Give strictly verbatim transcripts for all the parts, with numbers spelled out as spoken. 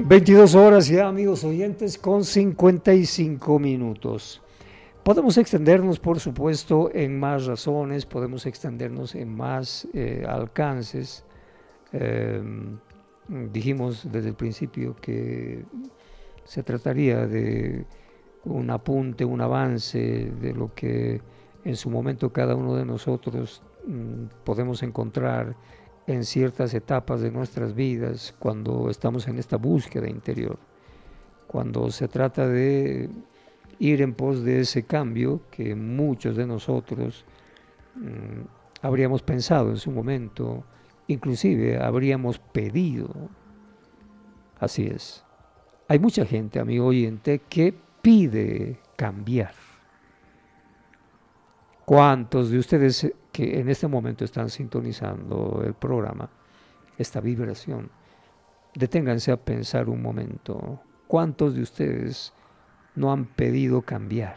veintidós horas ya, amigos oyentes, con cincuenta y cinco minutos. Podemos extendernos, por supuesto, en más razones, podemos extendernos en más eh, alcances. Eh, dijimos desde el principio que se trataría de un apunte, un avance de lo que en su momento cada uno de nosotros mm, podemos encontrar en ciertas etapas de nuestras vidas cuando estamos en esta búsqueda interior, cuando se trata de ir en pos de ese cambio que muchos de nosotros mmm, habríamos pensado en su momento, inclusive habríamos pedido. Así es. Hay mucha gente, amigo oyente, que pide cambiar. ¿Cuántos de ustedes que en este momento están sintonizando el programa, esta vibración, deténganse a pensar un momento? ¿Cuántos de ustedes no han pedido cambiar?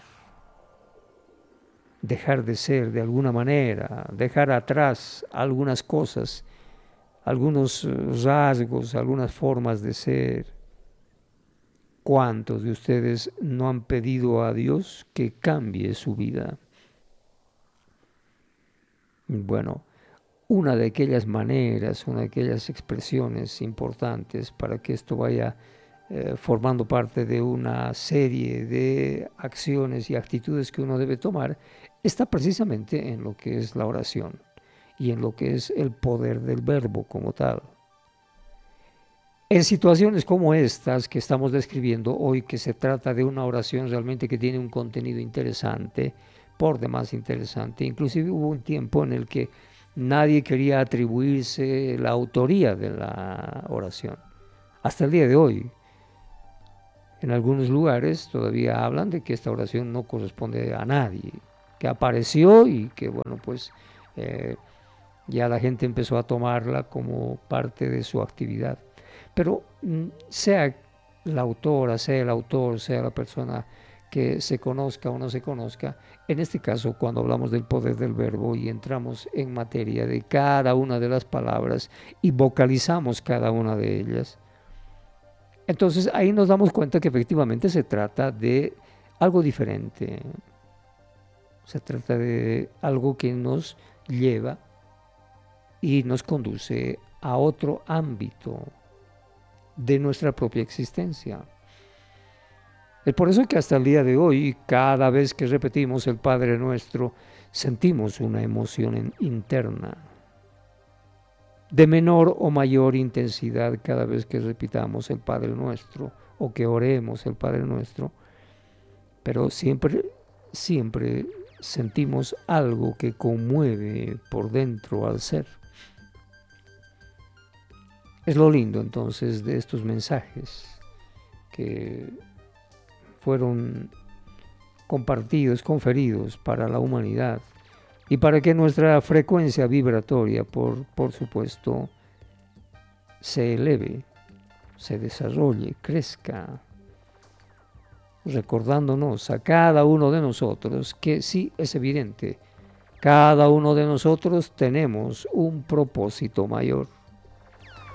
Dejar de ser de alguna manera, dejar atrás algunas cosas, algunos rasgos, algunas formas de ser. ¿Cuántos de ustedes no han pedido a Dios que cambie su vida? Bueno, una de aquellas maneras, una de aquellas expresiones importantes para que esto vaya eh, formando parte de una serie de acciones y actitudes que uno debe tomar, está precisamente en lo que es la oración y en lo que es el poder del verbo como tal. En situaciones como estas que estamos describiendo hoy, que se trata de una oración realmente que tiene un contenido interesante, por demás interesante, inclusive hubo un tiempo en el que nadie quería atribuirse la autoría de la oración. Hasta el día de hoy, en algunos lugares todavía hablan de que esta oración no corresponde a nadie, que apareció y que, bueno, pues eh, ya la gente empezó a tomarla como parte de su actividad. Pero sea la autora, sea el autor, sea la persona que se conozca o no se conozca, en este caso cuando hablamos del poder del verbo y entramos en materia de cada una de las palabras y vocalizamos cada una de ellas, entonces ahí nos damos cuenta que efectivamente se trata de algo diferente, se trata de algo que nos lleva y nos conduce a otro ámbito de nuestra propia existencia. Es por eso que hasta el día de hoy, cada vez que repetimos el Padre Nuestro, sentimos una emoción interna, de menor o mayor intensidad cada vez que repitamos el Padre Nuestro o que oremos el Padre Nuestro, pero siempre, siempre sentimos algo que conmueve por dentro al ser. Es lo lindo entonces de estos mensajes que fueron compartidos, conferidos para la humanidad y para que nuestra frecuencia vibratoria, por, por supuesto, se eleve, se desarrolle, crezca, recordándonos a cada uno de nosotros que sí es evidente, cada uno de nosotros tenemos un propósito mayor.